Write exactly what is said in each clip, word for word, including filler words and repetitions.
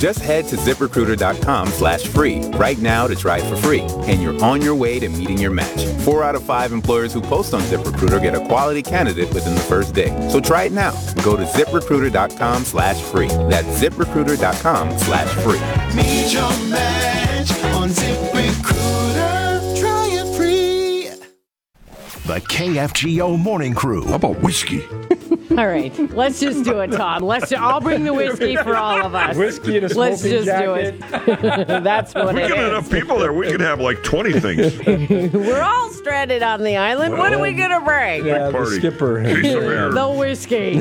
Just head to ZipRecruiter.com slash free right now to try it for free, and you're on your way to meeting your match. Four out of five employers who post on ZipRecruiter get a quality candidate within the first day. So try it now. Go to ZipRecruiter.com slash free. That's ZipRecruiter.com slash free. Meet your match on ZipRecruiter. Try it free. The K F G O Morning Crew. How about whiskey? All right, let's just do it, Tom. Let's. I'll bring the whiskey for all of us. Whiskey and a Let's just jacket. do it. That's what We it get is. enough people there. We could have like twenty things. We're all stranded on the island. Well, what are we gonna bring? Yeah, the Party. skipper. Piece of air. The whiskey.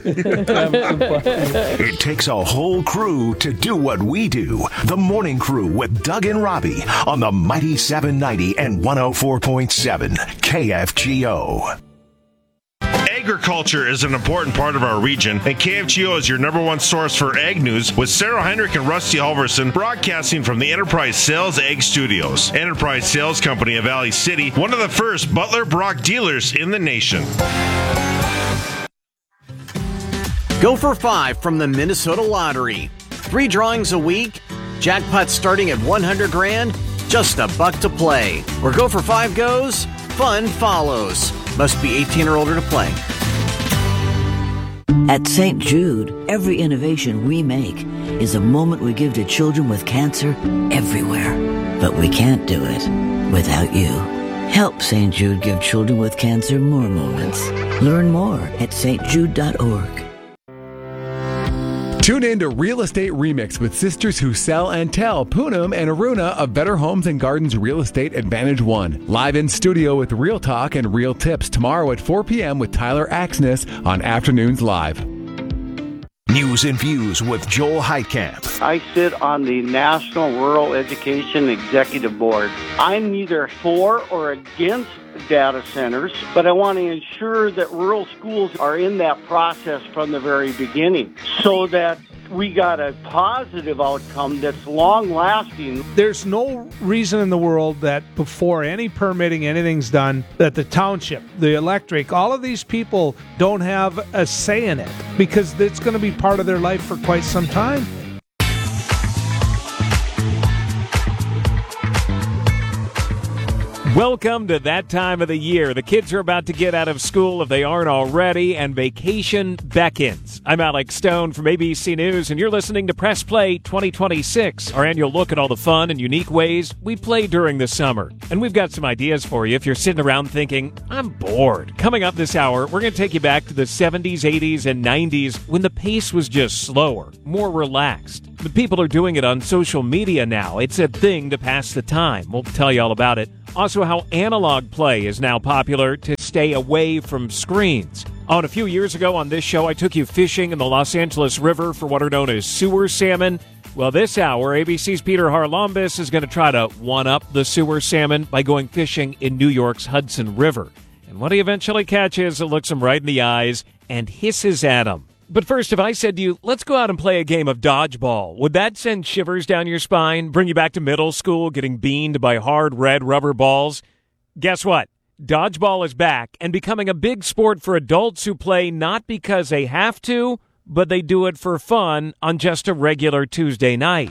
It takes a whole crew to do what we do. The Morning Crew with Doug and Robbie on the Mighty seven ninety and one oh four point seven K F G O. Agriculture is an important part of our region, and K F G O is your number one source for ag news with Sarah Heinrich and Rusty Halverson broadcasting from the Enterprise Sales Ag Studios. Enterprise Sales Company of Valley City, one of the first Butler Brock dealers in the nation. Go for five from the Minnesota Lottery. Three drawings a week, jackpot starting at one hundred grand, just a buck to play. Or go for five goes, fun follows. Must be eighteen or older to play. At Saint Jude, every innovation we make is a moment we give to children with cancer everywhere. But we can't do it without you. Help Saint Jude give children with cancer more moments. Learn more at s t jude dot org. Tune in to Real Estate Remix with sisters who sell and tell, Poonam and Aruna of Better Homes and Gardens Real Estate Advantage One. Live in studio with Real Talk and Real Tips tomorrow at four p.m. with Tyler Axness on Afternoons Live. News and Views with Joel Heitkamp. I sit on the National Rural Education Executive Board. I'm neither for or against data centers, but I want to ensure that rural schools are in that process from the very beginning so that we got a positive outcome that's long-lasting. There's no reason in the world that before any permitting, anything's done, that the township, the electric, all of these people don't have a say in it because it's going to be part of their life for quite some time. Welcome to that time of the year. The kids are about to get out of school if they aren't already, and vacation beckons. I'm Alex Stone from A B C News, and you're listening to Press Play twenty twenty-six, our annual look at all the fun and unique ways we play during the summer. And we've got some ideas for you if you're sitting around thinking, I'm bored. Coming up this hour, we're going to take you back to the seventies, eighties, and nineties when the pace was just slower, more relaxed. But people are doing it on social media now. It's a thing to pass the time. We'll tell you all about it. Also, how analog play is now popular to stay away from screens. On a few years ago on this show, I took you fishing in the Los Angeles River for what are known as sewer salmon. Well, this hour, A B C's Peter Harlambis is going to try to one-up the sewer salmon by going fishing in New York's Hudson River. And what he eventually catches, it looks him right in the eyes and hisses at him. But first, if I said to you, let's go out and play a game of dodgeball, would that send shivers down your spine, bring you back to middle school, getting beaned by hard red rubber balls? Guess what? Dodgeball is back and becoming a big sport for adults who play not because they have to, but they do it for fun on just a regular Tuesday night.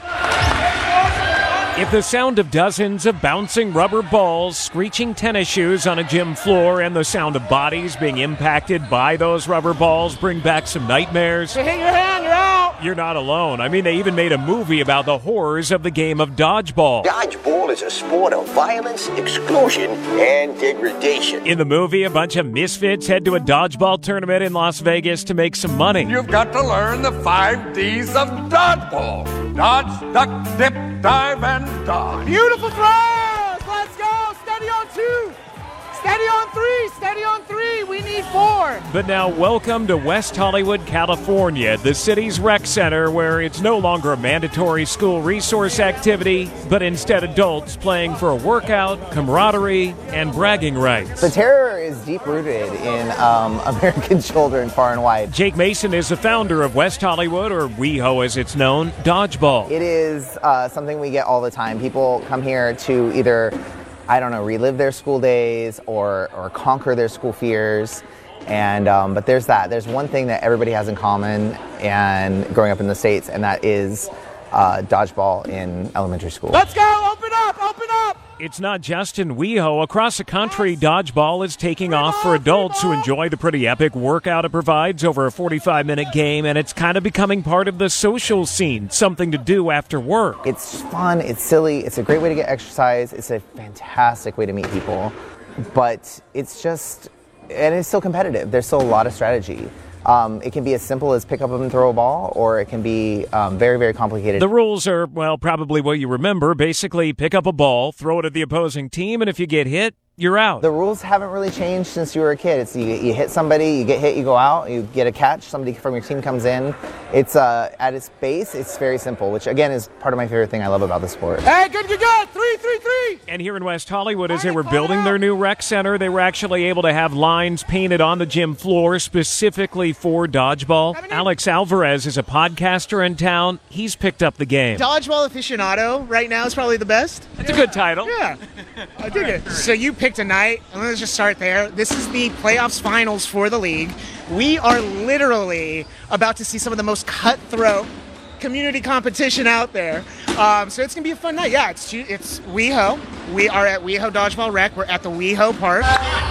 If the sound of dozens of bouncing rubber balls, screeching tennis shoes on a gym floor, and the sound of bodies being impacted by those rubber balls bring back some nightmares, You hit your hand, you're out! you're not alone. I mean, they even made a movie about the horrors of the game of dodgeball. Dodgeball is a sport of violence, exclusion, and degradation. In the movie, a bunch of misfits head to a dodgeball tournament in Las Vegas to make some money. You've got to learn the five D's of dodgeball. Dodge, duck, dip, dive, and dodge. Beautiful throws! Let's go! Steady on two! Steady on three! Steady on three! We need four! But now, welcome to West Hollywood, California, the city's rec center, where it's no longer a mandatory school resource activity, but instead adults playing for a workout, camaraderie, and bragging rights. The terror is deep-rooted in um, American children far and wide. Jake Mason is the founder of West Hollywood, or WeHo as it's known, Dodgeball. It is uh, something we get all the time. People come here to either, I don't know, relive their school days or, or conquer their school fears. And um, but there's that. There's one thing that everybody has in common and growing up in the States, and that is uh, dodgeball in elementary school. Let's go! Open up! Open up! It's not just in WeHo. Across the country, dodgeball is taking off for adults who enjoy the pretty epic workout it provides over a forty-five minute game, and it's kind of becoming part of the social scene, something to do after work. It's fun, it's silly, it's a great way to get exercise, it's a fantastic way to meet people, but it's just, and it's still competitive. There's still a lot of strategy. Um, it can be as simple as pick up and throw a ball, or it can be um, very, very complicated. The rules are, well, probably what you remember. Basically, pick up a ball, throw it at the opposing team, and if you get hit, you're out. The rules haven't really changed since you were a kid. It's you, you hit somebody, you get hit, you go out, you get a catch, somebody from your team comes in. It's uh, at its base, it's very simple, which again is part of my favorite thing I love about the sport. Hey, good, good, good. Three, three, three. And here in West Hollywood, as they were building their new rec center, they were actually able to have lines painted on the gym floor specifically for dodgeball. Alex Alvarez is a podcaster in town. He's picked up the game. Dodgeball aficionado right now is probably the best. It's a good title. Yeah, I dig it. So you picked a night, and let's just start there. This is the playoffs finals for the league. We are literally about to see some of the most cutthroat community competition out there. Um, so it's going to be a fun night. Yeah, it's it's WeHo. We are at WeHo Dodgeball Rec. We're at the WeHo Park.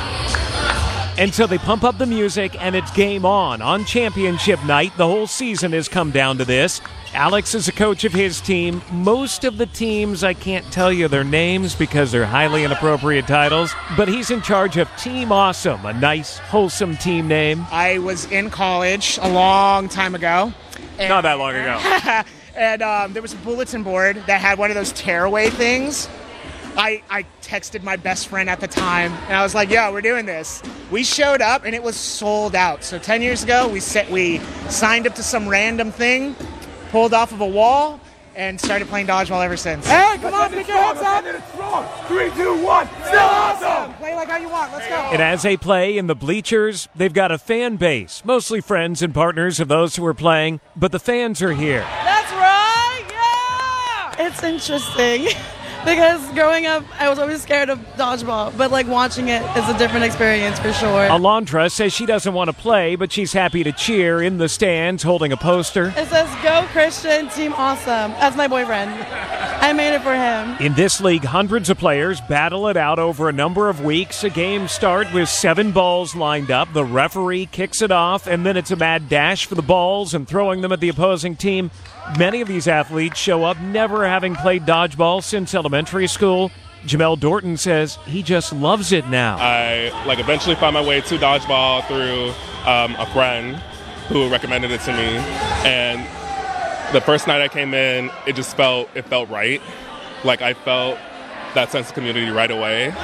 And so they pump up the music, and it's game on. On championship night, the whole season has come down to this. Alex is the coach of his team. Most of the teams, I can't tell you their names because they're highly inappropriate titles, but he's in charge of Team Awesome, a nice, wholesome team name. I was in college a long time ago. Not that long ago. And um, there was a bulletin board that had one of those tearaway things. I, I texted my best friend at the time, and I was like, yo, we're doing this. We showed up, and it was sold out. So ten years ago, we set, we signed up to some random thing, pulled off of a wall, and started playing dodgeball ever since. Hey, come on, pick your hands up. Three, two, one. Still awesome. Play like how you want. Let's go. And as they play in the bleachers, they've got a fan base, mostly friends and partners of those who are playing, but the fans are here. That's right, yeah! It's interesting. Because growing up, I was always scared of dodgeball, but like watching it is a different experience for sure. Alondra says she doesn't want to play, but she's happy to cheer in the stands holding a poster. It says, Go Christian, Team Awesome. That's my boyfriend. I made it for him. In this league, hundreds of players battle it out over a number of weeks. A game start with seven balls lined up. The referee kicks it off, and then it's a mad dash for the balls and throwing them at the opposing team. Many of these athletes show up never having played dodgeball since elementary school. Jamel Dorton says he just loves it now. I like eventually found my way to dodgeball through um, a friend who recommended it to me, and the first night I came in, it just felt it felt right. Like I felt that sense of community right away.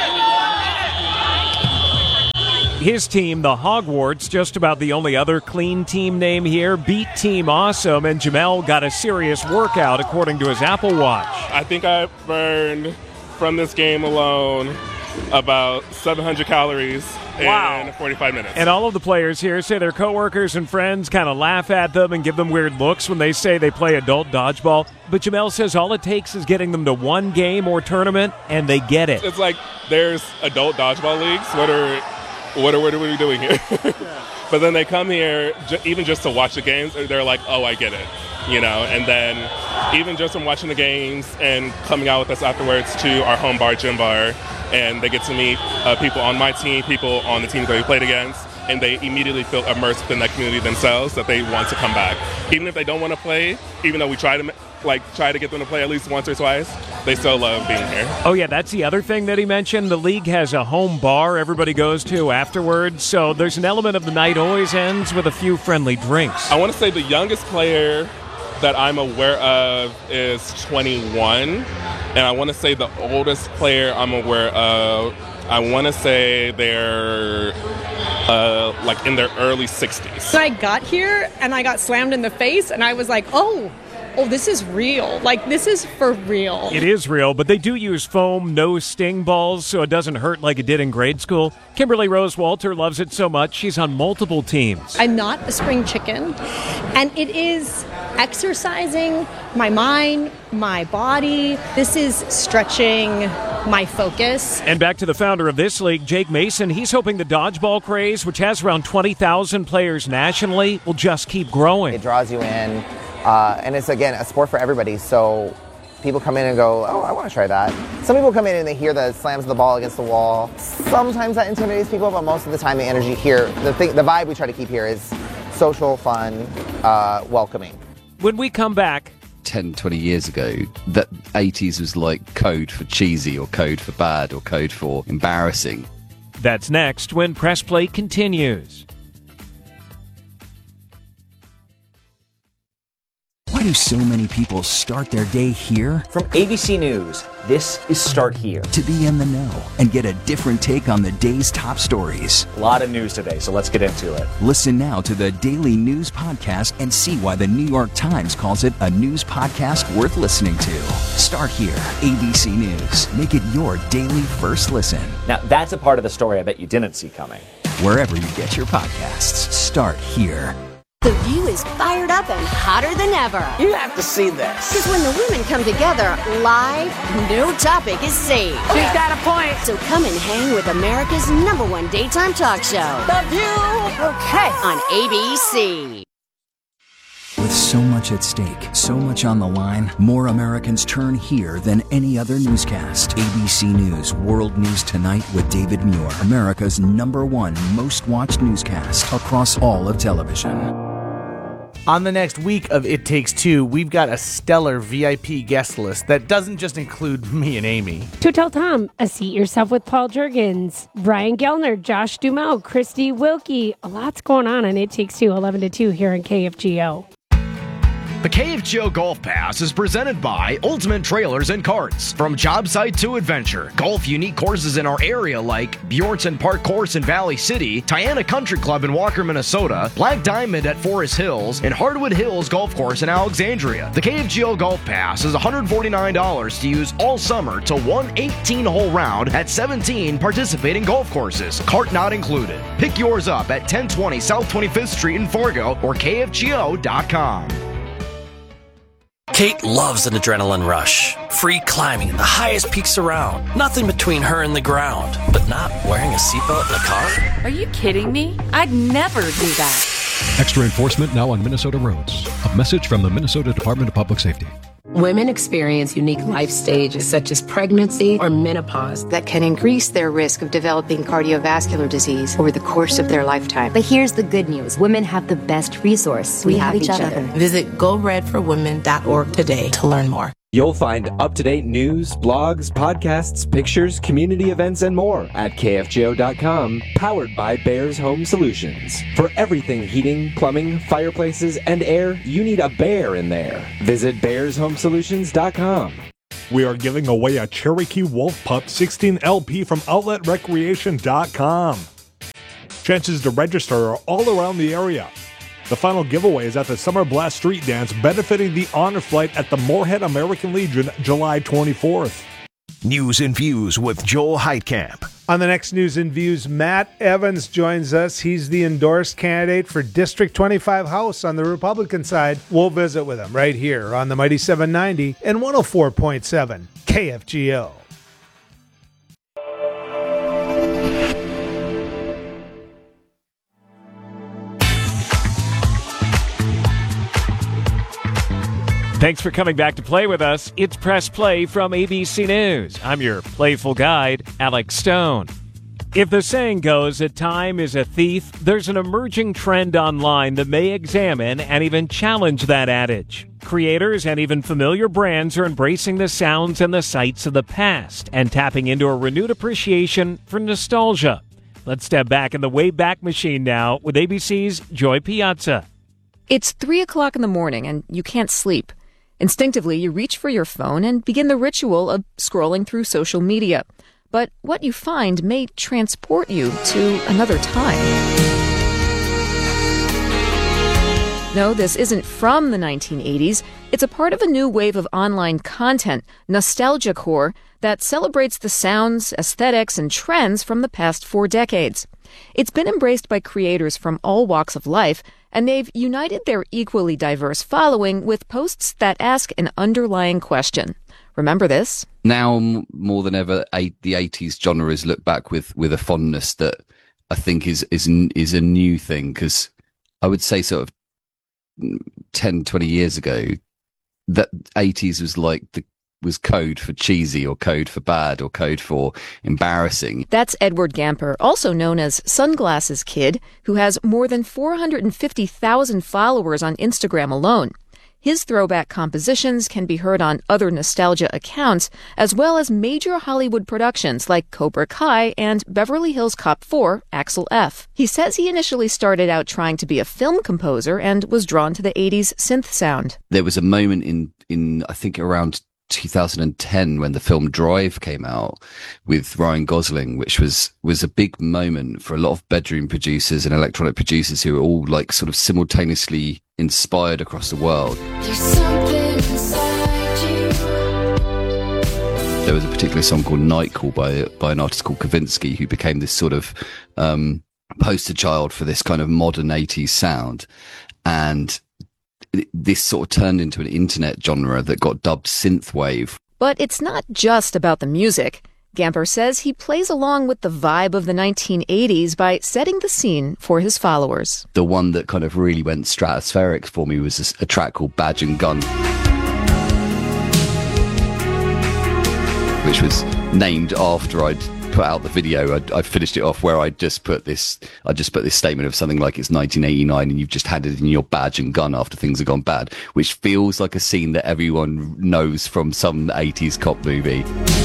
His team, the Hogwarts, just about the only other clean team name here, beat Team Awesome, and Jamel got a serious workout according to his Apple Watch. I think I burned from this game alone about seven hundred calories Wow. in forty-five minutes. And all of the players here say their coworkers and friends kind of laugh at them and give them weird looks when they say they play adult dodgeball. But Jamel says all it takes is getting them to one game or tournament, and they get it. It's like there's adult dodgeball leagues. What are What are, what are we doing here? But then they come here, j- even just to watch the games, they're like, oh, I get it, you know? And then even just from watching the games and coming out with us afterwards to our home bar, Gym Bar, and they get to meet uh, people on my team, people on the teams that we played against, and they immediately feel immersed in that community themselves that they want to come back. Even if they don't want to play, even though we try to like try to get them to play at least once or twice, they still love being here. Oh, yeah, that's the other thing that he mentioned. The league has a home bar everybody goes to afterwards, so there's an element of the night always ends with a few friendly drinks. I want to say the youngest player that I'm aware of is twenty-one, and I want to say the oldest player I'm aware of, I want to say they're uh, like in their early sixties. So I got here and I got slammed in the face and I was like, oh, oh, this is real. Like, this is for real. It is real, but they do use foam, no sting balls, so it doesn't hurt like it did in grade school. Kimberly Rose Walter loves it so much, she's on multiple teams. I'm not a spring chicken, and it is exercising my mind, my body. This is stretching my focus. And back to the founder of this league, Jake Mason. He's hoping the dodgeball craze, which has around twenty thousand players nationally, will just keep growing. It draws you in, uh, and it's, again, a sport for everybody. So people come in and go, oh, I want to try that. Some people come in and they hear the slams of the ball against the wall. Sometimes that intimidates people, but most of the time the energy here, the thing, the vibe we try to keep here is social, fun, uh, welcoming. When we come back, ten, twenty years ago, that eighties was like code for cheesy or code for bad or code for embarrassing. That's next when Press Play continues. Why do so many people start their day here? From A B C News, this is Start Here. To be in the know and get a different take on the day's top stories. A lot of news today, so let's get into it. Listen now to the Daily News Podcast and see why the New York Times calls it a news podcast worth listening to. Start Here, A B C News. Make it your daily first listen. Now, that's a part of the story I bet you didn't see coming. Wherever you get your podcasts, Start Here. The View is fired up and hotter than ever. You have to see this. Because when the women come together live, no topic is safe. She's got a point. So come and hang with America's number one daytime talk show. The View. Okay. On A B C. With so much at stake, so much on the line, more Americans turn here than any other newscast. A B C News World News Tonight with David Muir, America's number one most watched newscast across all of television. On the next week of It Takes Two, we've got a stellar V I P guest list that doesn't just include me and Amy. To Tell Tom, A Seat Yourself with Paul Jurgens, Brian Gellner, Josh Duhamel, Christy Wilkie. A lot's going on on It Takes Two, eleven to two here on K F G O. The K F G O Golf Pass is presented by Ultimate Trailers and Carts. From job site to adventure, golf unique courses in our area like Bjornson Park Course in Valley City, Tiana Country Club in Walker, Minnesota, Black Diamond at Forest Hills, and Hardwood Hills Golf Course in Alexandria. The K F G O Golf Pass is one hundred forty-nine dollars to use all summer to one eighteen-hole round at seventeen participating golf courses. Cart not included. Pick yours up at ten twenty South twenty-fifth Street in Fargo or K F G O dot com. Kate loves an adrenaline rush. Free climbing the highest peaks around. Nothing between her and the ground. But not wearing a seatbelt in the car? Are you kidding me? I'd never do that. Extra enforcement now on Minnesota roads. A message from the Minnesota Department of Public Safety. Women experience unique life stages such as pregnancy or menopause that can increase their risk of developing cardiovascular disease over the course of their lifetime. But here's the good news. Women have the best resource. We, we have, have each other. other. Visit go red for women dot org today to learn more. You'll find up-to-date news, blogs, podcasts, pictures, community events, and more at K F G O dot com, powered by Bears Home Solutions. For everything heating, plumbing, fireplaces, and air, you need a bear in there. Visit Bears Home Solutions dot com. We are giving away a Cherokee Wolf Pup sixteen L P from outlet recreation dot com. Chances to register are all around the area. The final giveaway is at the Summer Blast Street Dance, benefiting the Honor Flight at the Moorhead American Legion, July twenty-fourth. News and Views with Joel Heitkamp. On the next News and Views, Matt Evans joins us. He's the endorsed candidate for District twenty-five House on the Republican side. We'll visit with him right here on the Mighty seven ninety and one oh four point seven K F G O. Thanks for coming back to play with us. It's Press Play from A B C News. I'm your playful guide, Alex Stone. If the saying goes that time is a thief, there's an emerging trend online that may examine and even challenge that adage. Creators and even familiar brands are embracing the sounds and the sights of the past and tapping into a renewed appreciation for nostalgia. Let's step back in the Wayback Machine now with A B C's Joy Piazza. It's three o'clock in the morning and you can't sleep. Instinctively, you reach for your phone and begin the ritual of scrolling through social media. But what you find may transport you to another time. No, this isn't from the nineteen eighties. It's a part of a new wave of online content, nostalgiacore, that celebrates the sounds, aesthetics, and trends from the past four decades. It's been embraced by creators from all walks of life, and they've united their equally diverse following with posts that ask an underlying question. remember this. Now, m- more than ever, eight, the eighties genre is looked back with, with a fondness that I think is is is a new thing, because I would say sort of ten, twenty years ago, that eighties was like the was code for cheesy or code for bad or code for embarrassing. That's Edward Gamper, also known as Sunglasses Kid, who has more than four hundred fifty thousand followers on Instagram alone. His throwback compositions can be heard on other nostalgia accounts, as well as major Hollywood productions like Cobra Kai and Beverly Hills Cop four, Axel F. He says he initially started out trying to be a film composer and was drawn to the eighties synth sound. There was a moment in, in I think around two thousand ten when the film Drive came out with Ryan Gosling, which was was a big moment for a lot of bedroom producers and electronic producers who were all like sort of simultaneously inspired across the world. There's something inside you. There was a particular song called Night Call by by an artist called Kavinsky, who became this sort of um poster child for this kind of modern eighties sound, and this sort of turned into an internet genre that got dubbed synthwave. But it's not just about the music. Gamper says he plays along with the vibe of the nineteen eighties by setting the scene for his followers. The one that kind of really went stratospheric for me was a track called Badge and Gun, which was named after I'd put out the video. I, I finished it off where I just put this. I just put this statement of something like it's nineteen eighty-nine and you've just handed in your badge and gun after things have gone bad, which feels like a scene that everyone knows from some eighties cop movie.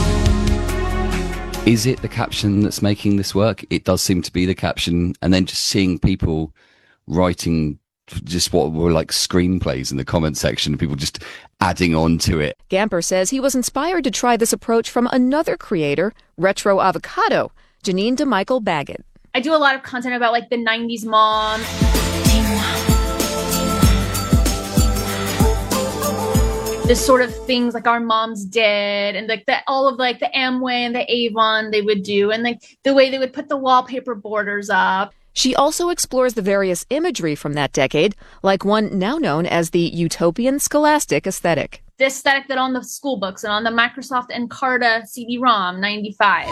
Is it the caption that's making this work? It does seem to be the caption, and then just seeing people writing just what were like screenplays in the comment section, people just adding on to it. Gamper says he was inspired to try this approach from another creator, Retro Avocado, Janine DeMichael Baggett. I do a lot of content about like the nineties mom. The sort of things like our moms did, and like the, all of like the Amway and the Avon they would do, and like the way they would put the wallpaper borders up. She also explores the various imagery from that decade, like one now known as the utopian scholastic aesthetic. The aesthetic that on the school books and on the Microsoft Encarta C D ROM ninety-five.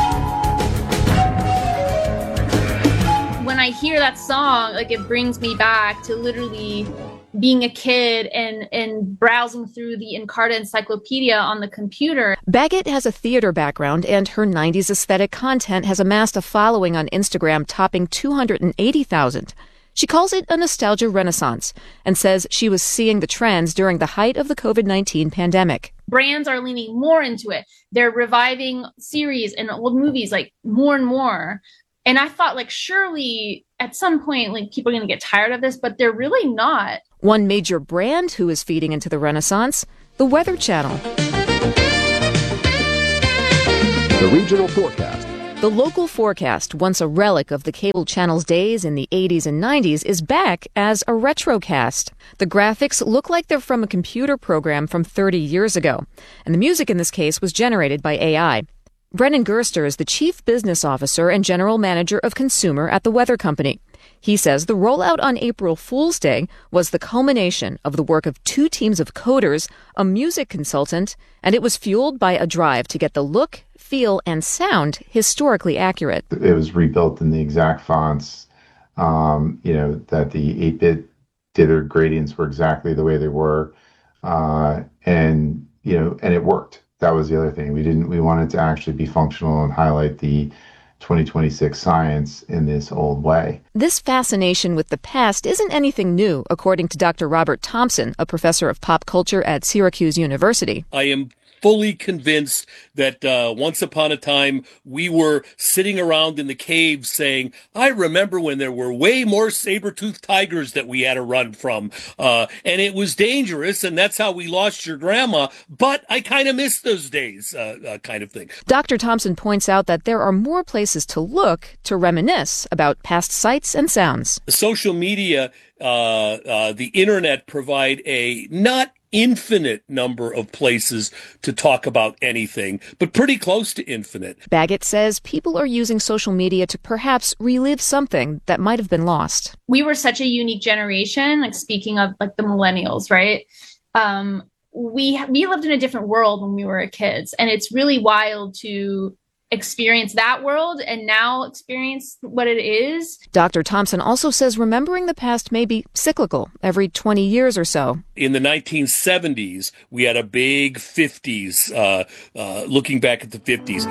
When I hear that song, like it brings me back to literally being a kid and, and browsing through the Encarta encyclopedia on the computer. Baggett has a theater background, and her nineties aesthetic content has amassed a following on Instagram topping two hundred eighty thousand. She calls it a nostalgia renaissance and says she was seeing the trends during the height of the covid nineteen pandemic. Brands are leaning more into it. They're reviving series and old movies like more and more. And I thought, like, surely at some point, like, people are going to get tired of this, but they're really not. One major brand who is feeding into the renaissance, the Weather Channel. The regional forecast. The local forecast, once a relic of the cable channel's days in the eighties and nineties, is back as a retrocast. The graphics look like they're from a computer program from thirty years ago, and the music in this case was generated by A I. Brennan Gerster is the Chief Business Officer and General Manager of Consumer at the Weather Company. He says the rollout on April Fool's Day was the culmination of the work of two teams of coders, a music consultant, and it was fueled by a drive to get the look, feel, and sound historically accurate. It was rebuilt in the exact fonts, um, you know, that the eight-bit dither gradients were exactly the way they were, uh, and, you know, and it worked. That was the other thing. We didn't. We wanted to actually be functional and highlight the twenty twenty-six science in this old way. This fascination with the past isn't anything new, according to Doctor Robert Thompson, a professor of pop culture at Syracuse University. I am fully convinced that uh, once upon a time we were sitting around in the caves saying, I remember when there were way more saber-toothed tigers that we had to run from. Uh, and it was dangerous, and that's how we lost your grandma. But I kind of miss those days, uh, uh, kind of thing. Doctor Thompson points out that there are more places to look to reminisce about past sights and sounds. Social media, uh, uh, the internet provide a not infinite number of places to talk about anything, but pretty close to infinite. Baggett says people are using social media to perhaps relive something that might have been lost. We were such a unique generation, like speaking of like the millennials, right? Um, we we lived in a different world when we were kids, and it's really wild to experience that world and now experience what it is. Doctor Thompson also says remembering the past may be cyclical every twenty years or so. In the nineteen seventies, we had a big fifties, uh, uh, looking back at the fifties.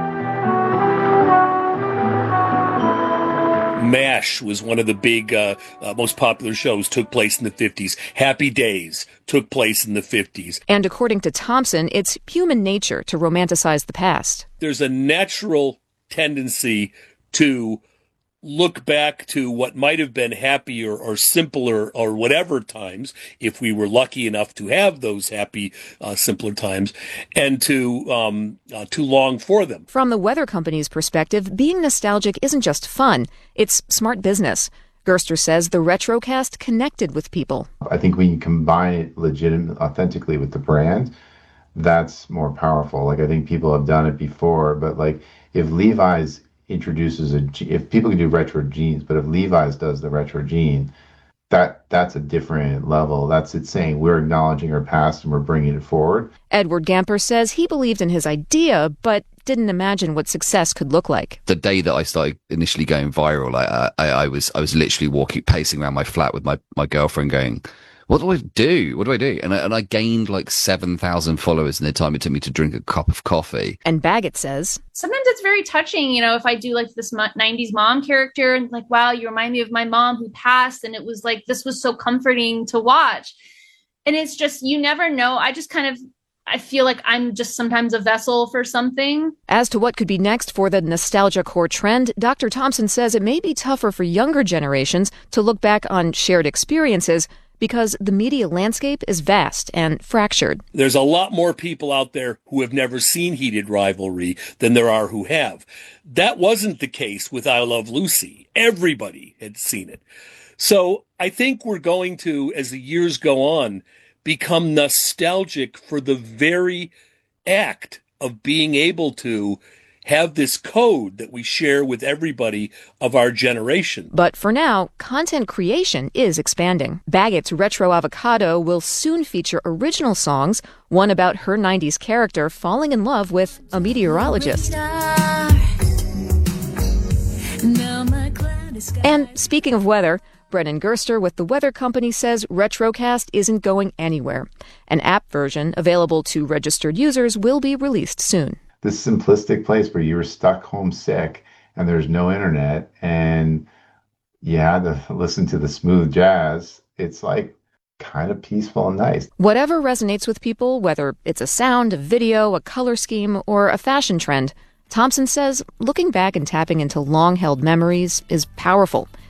MASH was one of the big, uh, uh, most popular shows, took place in the fifties. Happy Days took place in the fifties. And according to Thompson, it's human nature to romanticize the past. There's a natural tendency to look back to what might have been happier or simpler or whatever times, if we were lucky enough to have those happy, uh, simpler times, and to um, uh, to long for them. From the weather company's perspective, being nostalgic isn't just fun, it's smart business. Gerster says the Retrocast connected with people. I think when you combine it legitimately, authentically with the brand, that's more powerful. Like, I think people have done it before, but like if Levi's introduces a, if people can do retro jeans, but if Levi's does the retro jean, that that's a different level. That's it saying we're acknowledging our past and we're bringing it forward. Edward Gamper says he believed in his idea, but didn't imagine what success could look like. The day that I started initially going viral, I, I, I was I was literally walking, pacing around my flat with my, my girlfriend going, what do I do? What do I do? And I, and I gained like seven thousand followers in the time it took me to drink a cup of coffee. And Baggett says, sometimes it's very touching, you know, if I do like this nineties mom character and like, wow, you remind me of my mom who passed. And it was like, this was so comforting to watch. And it's just, you never know. I just kind of, I feel like I'm just sometimes a vessel for something. As to what could be next for the nostalgia core trend, Doctor Thompson says it may be tougher for younger generations to look back on shared experiences because the media landscape is vast and fractured. There's a lot more people out there who have never seen Heated Rivalry than there are who have. That wasn't the case with I Love Lucy. Everybody had seen it. So I think we're going to, as the years go on, become nostalgic for the very act of being able to have this code that we share with everybody of our generation. But for now, content creation is expanding. Baggett's Retro Avocado will soon feature original songs, one about her nineties character falling in love with a meteorologist. And speaking of weather, Brennan Gerster with the Weather Company says Retrocast isn't going anywhere. An app version available to registered users will be released soon. This simplistic place where you were stuck homesick and there's no internet and you had to listen to the smooth jazz, it's like kind of peaceful and nice. Whatever resonates with people, whether it's a sound, a video, a color scheme, or a fashion trend, Thompson says looking back and tapping into long-held memories is powerful.